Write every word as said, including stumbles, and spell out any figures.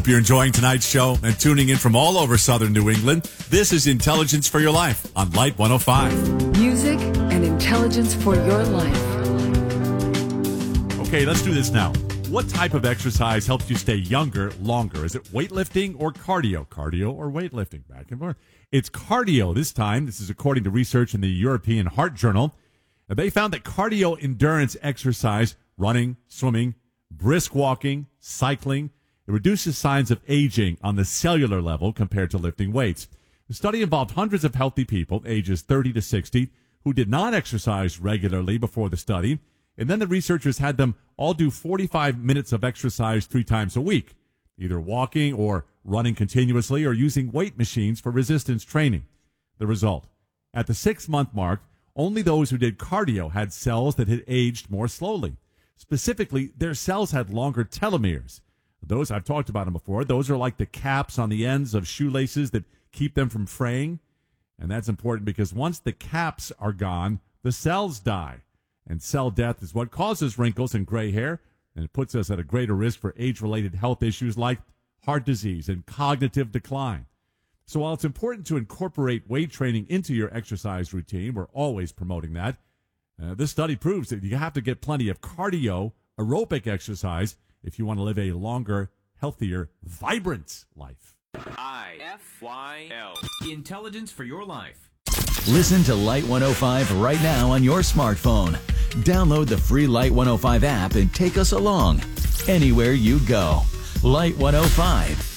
Hope you're enjoying tonight's show and tuning in from all over southern New England. This is Intelligence for Your Life on Light one oh five. Music and intelligence for your life. Okay, let's do this now. What type of exercise helps you stay younger longer? Is it weightlifting or cardio? Cardio or weightlifting? Back and forth. It's cardio this time. This is according to research in the European Heart Journal. They found that cardio endurance exercise, running, swimming, brisk walking, cycling, it reduces signs of aging on the cellular level compared to lifting weights. The study involved hundreds of healthy people, ages thirty to sixty, who did not exercise regularly before the study. And then the researchers had them all do forty-five minutes of exercise three times a week, either walking or running continuously or using weight machines for resistance training. The result, at the six-month mark, only those who did cardio had cells that had aged more slowly. Specifically, their cells had longer telomeres. Those, I've talked about them before, those are like the caps on the ends of shoelaces that keep them from fraying. And that's important because once the caps are gone, the cells die. And cell death is what causes wrinkles and gray hair, and it puts us at a greater risk for age-related health issues like heart disease and cognitive decline. So while it's important to incorporate weight training into your exercise routine, we're always promoting that, uh, this study proves that you have to get plenty of cardio, aerobic exercise if you want to live a longer, healthier, vibrant life. I F Y L. Intelligence for your life. Listen to Light one oh five right now on your smartphone. Download the free Light one oh five app and take us along anywhere you go. Light one oh five.